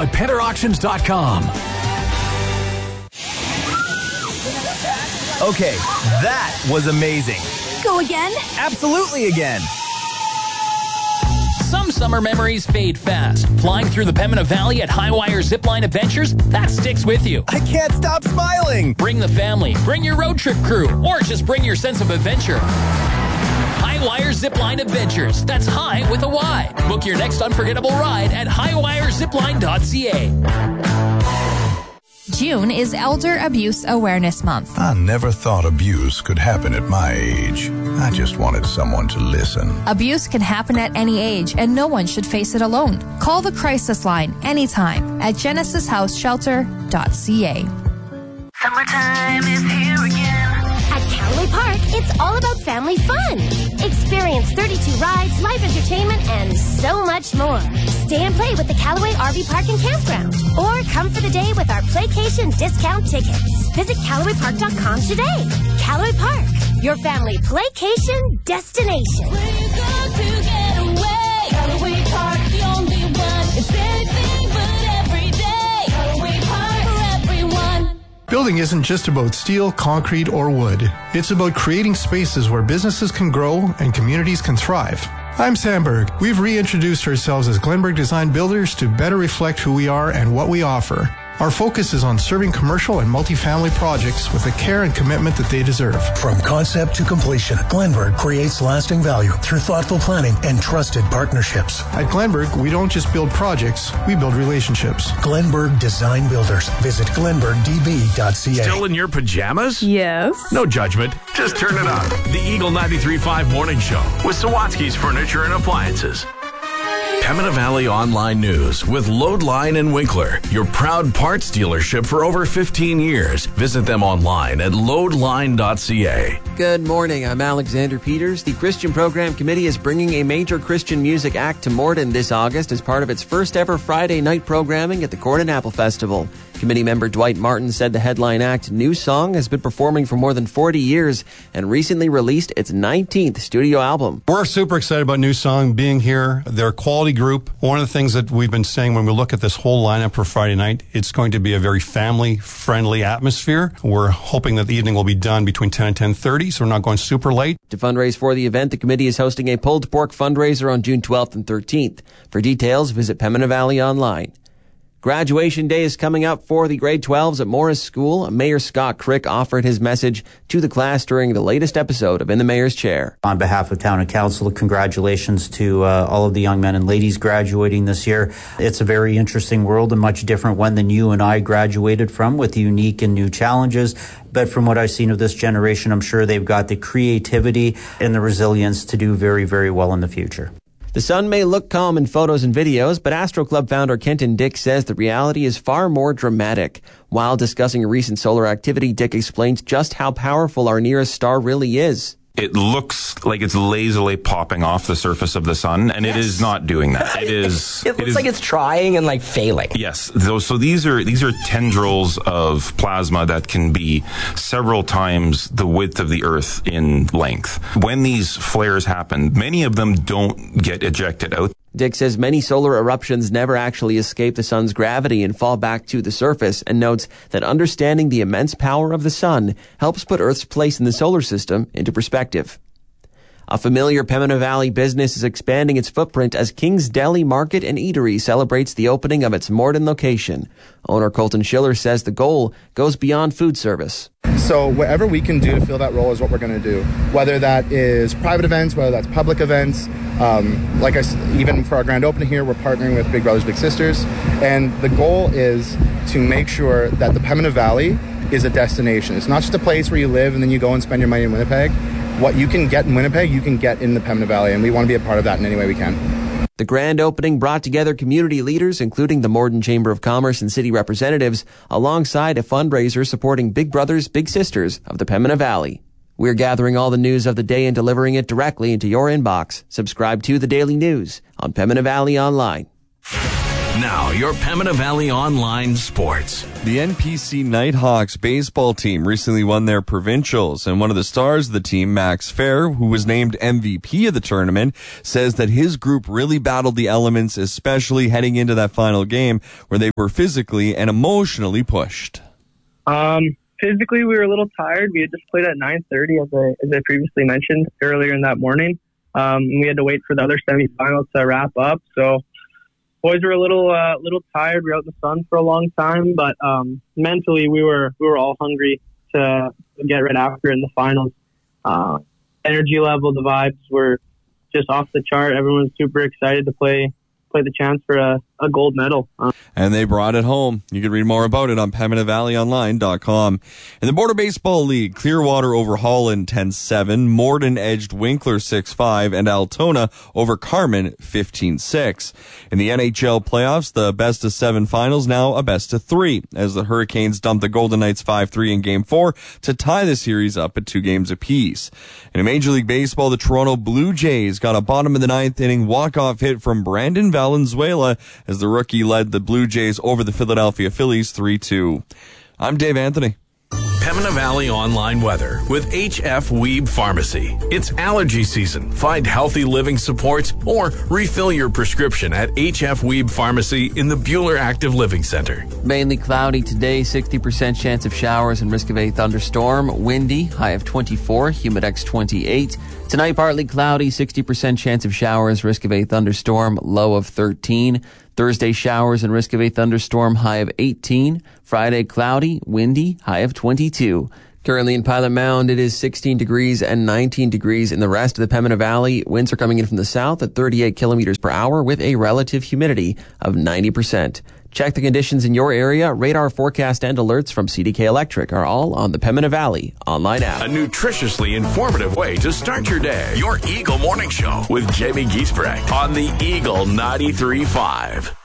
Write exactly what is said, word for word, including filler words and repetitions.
at Pender Auctions dot com. Okay, that was amazing. Go again? Absolutely again. Some summer memories fade fast. Flying through the Pembina Valley at Highwire Zipline Adventures, that sticks with you. I can't stop smiling. Bring the family, bring your road trip crew, or just bring your sense of adventure. Highwire Zipline Adventures. That's high with a Y. Book your next unforgettable ride at highwire zipline dot c a. June is Elder Abuse Awareness Month. I never thought abuse could happen at my age. I just wanted someone to listen. Abuse can happen at any age, and no one should face it alone. Call the crisis line anytime at genesis house shelter dot c a. Summertime is here again. At Callaway Park, it's all about family fun. Experience thirty-two rides, live entertainment, and so much more. Stay and play with the Callaway R V Park and Campground. Or come for the day with our Playcation discount tickets. Visit Callaway Park dot com today. Callaway Park, your family Playcation destination. Where you go to get away. Callaway Park, the only one. It's anything but every day. Callaway Park for everyone. Building isn't just about steel, concrete, or wood. It's about creating spaces where businesses can grow and communities can thrive. I'm Sam Berg. We've reintroduced ourselves as Glenberg Design Builders to better reflect who we are and what we offer. Our focus is on serving commercial and multifamily projects with the care and commitment that they deserve. From concept to completion, Glenberg creates lasting value through thoughtful planning and trusted partnerships. At Glenberg, we don't just build projects, we build relationships. Glenberg Design Builders. Visit glenberg d b dot c a. Still in your pajamas? Yes. No judgment. Just turn it on. The Eagle ninety-three point five Morning Show with Sawatsky's Furniture and Appliances. Pembina Valley Online News with Loadline and Winkler, your proud parts dealership for over fifteen years. Visit them online at loadline dot c a. Good morning. I'm Alexander Peters. The Christian Program Committee is bringing a major Christian music act to Morden this August as part of its first ever Friday night programming at the Corn and Apple Festival. Committee member Dwight Martin said the headline act, New Song, has been performing for more than forty years and recently released its nineteenth studio album. We're super excited about New Song being here. They're a quality group. One of the things that we've been saying when we look at this whole lineup for Friday night, it's going to be a very family-friendly atmosphere. We're hoping that the evening will be done between ten and ten thirty, so we're not going super late. To fundraise for the event, the committee is hosting a pulled pork fundraiser on June twelfth and thirteenth. For details, visit Pembina Valley Online. Graduation day is coming up for the grade twelves at Morris School. Mayor Scott Crick offered his message to the class during the latest episode of In the Mayor's Chair. On behalf of Town and Council, congratulations to uh, all of the young men and ladies graduating this year. It's a very interesting world, a much different one than you and I graduated from, with unique and new challenges. But from what I've seen of this generation, I'm sure they've got the creativity and the resilience to do very, very well in the future. The sun may look calm in photos and videos, but Astro Club founder Kenton Dick says the reality is far more dramatic. While discussing recent solar activity, Dick explains just how powerful our nearest star really is. It looks like it's lazily popping off the surface of the sun, and yes. It is not doing that. It is. it looks it is, like it's trying and like failing. Yes. So, so these are these are tendrils of plasma that can be several times the width of the Earth in length. When these flares happen, many of them don't get ejected out. Dick says many solar eruptions never actually escape the sun's gravity and fall back to the surface, and notes that understanding the immense power of the sun helps put Earth's place in the solar system into perspective. A familiar Pembina Valley business is expanding its footprint as King's Deli Market and Eatery celebrates the opening of its Morden location. Owner Colton Schiller says the goal goes beyond food service. So whatever we can do to fill that role is what we're going to do, whether that is private events, whether that's public events. Um, like I, even for our grand opening here, we're partnering with Big Brothers Big Sisters, and the goal is to make sure that the Pembina Valley is a destination. It's not just a place where you live and then you go and spend your money in Winnipeg. What you can get in Winnipeg, you can get in the Pembina Valley, and we want to be a part of that in any way we can. The grand opening brought together community leaders, including the Morden Chamber of Commerce and city representatives, alongside a fundraiser supporting Big Brothers Big Sisters of the Pembina Valley. We're gathering all the news of the day and delivering it directly into your inbox. Subscribe to the Daily News on Pembina Valley Online. Now, your Pembina Valley Online Sports. The N P C Nighthawks baseball team recently won their provincials, and one of the stars of the team, Max Fair, who was named M V P of the tournament, says that his group really battled the elements, especially heading into that final game where they were physically and emotionally pushed. Um, physically, we were a little tired. We had just played at nine thirty, as I, as I previously mentioned earlier in that morning. Um, we had to wait for the other semifinals to wrap up, so boys were a little uh, little tired. We were out in the sun for a long time, but um, mentally we were we were all hungry to get right after it in the finals. Uh, energy level, the vibes were just off the chart. Everyone was super excited to play play the chance for a, a gold medal. Uh, and they brought it home. You can read more about it on Pembina Valley Online dot com. In the Border Baseball League, Clearwater over Holland ten seven, Morden edged Winkler six five, and Altona over Carmen fifteen six. In the N H L playoffs, the best of seven finals now a best of three, as the Hurricanes dumped the Golden Knights five three in Game four to tie the series up at two games apiece. In Major League Baseball, the Toronto Blue Jays got a bottom of the ninth inning walk-off hit from Brandon Valenzuela as the rookie led the Blue Jays over the Philadelphia Phillies three two. I'm Dave Anthony. Pembina Valley Online Weather with H F Weeb Pharmacy. It's allergy season. Find healthy living supports or refill your prescription at H F Weeb Pharmacy in the Bueller Active Living Center. Mainly cloudy today, sixty percent chance of showers and risk of a thunderstorm. Windy, high of twenty-four, Humidex twenty-eight. Tonight, partly cloudy, sixty percent chance of showers, risk of a thunderstorm, low of thirteen. Thursday, showers and risk of a thunderstorm, high of eighteen. Friday, cloudy, windy, high of twenty-two. Currently in Pilot Mound, it is sixteen degrees and nineteen degrees in the rest of the Pembina Valley. Winds are coming in from the south at thirty-eight kilometers per hour with a relative humidity of ninety percent. Check the conditions in your area. Radar forecast and alerts from C D K Electric are all on the Pembina Valley online app. A nutritiously informative way to start your day. Your Eagle Morning Show with Jamie Giesbrecht on the Eagle ninety-three point five.